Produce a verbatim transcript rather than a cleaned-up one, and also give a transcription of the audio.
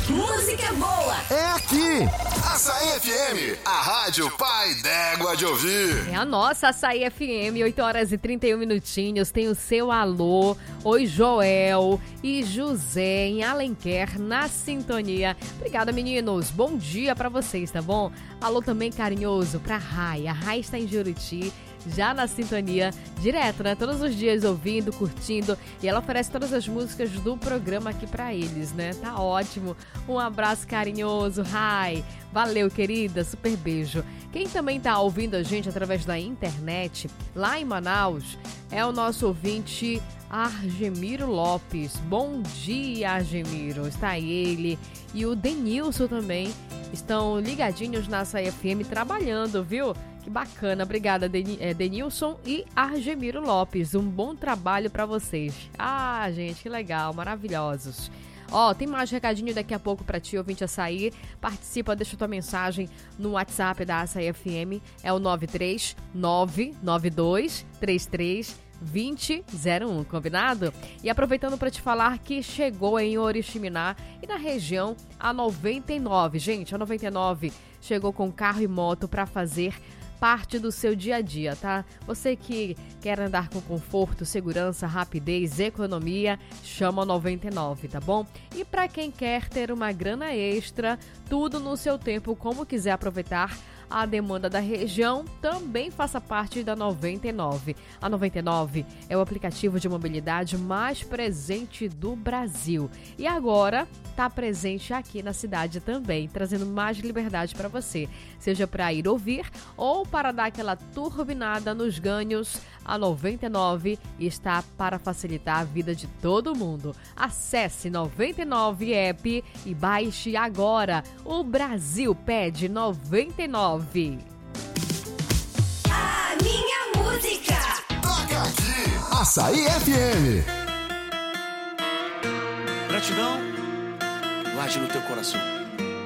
Música boa é aqui. Açaí F M, a rádio pai d'égua de ouvir. É a nossa Açaí F M, oito horas e trinta e um minutinhos. Tem o seu alô. Oi, Joel e José em Alenquer na sintonia. Obrigada, meninos. Bom dia pra vocês, tá bom? Alô também carinhoso pra Rai. A Rai está em Juruti, já na sintonia, direto, né? Todos os dias ouvindo, curtindo. E ela oferece todas as músicas do programa aqui pra eles, né? Tá ótimo. Um abraço carinhoso, Rai. Valeu, querida. Super beijo. Quem também tá ouvindo a gente através da internet, lá em Manaus, é o nosso ouvinte Argemiro Lopes. Bom dia, Argemiro. Está aí ele e o Denilson também. Estão ligadinhos na Açaí F M trabalhando, viu? Que bacana. Obrigada, Denilson e Argemiro Lopes. Um bom trabalho para vocês. Ah, gente, que legal. Maravilhosos. Ó, tem mais recadinho daqui a pouco pra ti, ouvinte Açaí. Participa, deixa tua mensagem no WhatsApp da Açaí F M. É o nove três nove nove dois três três dois zero zero um, combinado? E aproveitando para te falar que chegou em Oriximiná e na região a noventa e nove. Gente, a noventa e nove chegou com carro e moto para fazer parte do seu dia a dia, tá? Você que quer andar com conforto, segurança, rapidez, economia, chama a noventa e nove, tá bom? E para quem quer ter uma grana extra, tudo no seu tempo, como quiser aproveitar a demanda da região, também faça parte da noventa e nove. A noventa e nove é o aplicativo de mobilidade mais presente do Brasil. E agora está presente aqui na cidade também, trazendo mais liberdade para você. Seja para ir ouvir ou para dar aquela turbinada nos ganhos, a noventa e nove está para facilitar a vida de todo mundo. Acesse noventa e nove App e baixe agora. O Brasil pede noventa e nove. A minha música Toca aqui. Açaí F M. Gratidão guarde no teu coração.